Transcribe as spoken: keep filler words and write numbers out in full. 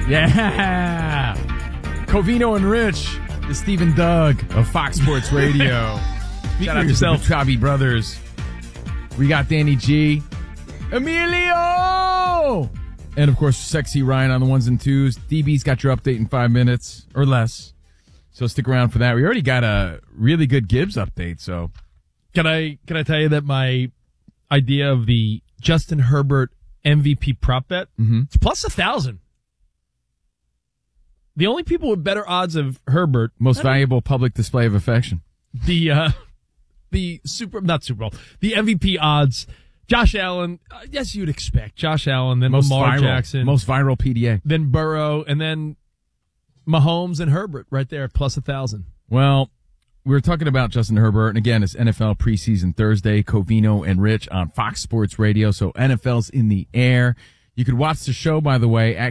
Yeah. Covino and Rich, the Steve and Doug of Fox Sports Radio. Shout out yourself. to the Travi brothers. We got Danny G. Emilio! And, of course, Sexy Ryan on the ones and twos. D B's got your update in five minutes or less. So stick around for that. We already got a really good Gibbs update, so. Can I can I tell you that my idea of the Justin Herbert M V P prop bet, mm-hmm. it's plus a thousand. The only people with better odds of Herbert, most valuable public display of affection. The uh, the super not Super Bowl, the M V P odds. Josh Allen, uh, yes, you'd expect Josh Allen, then most Lamar viral, Jackson, most viral P D A, then Burrow, and then Mahomes and Herbert right there, plus a thousand. Well, we were talking about Justin Herbert, and again, it's N F L preseason Thursday. Covino and Rich on Fox Sports Radio, so N F L's in the air. You could watch the show, by the way, at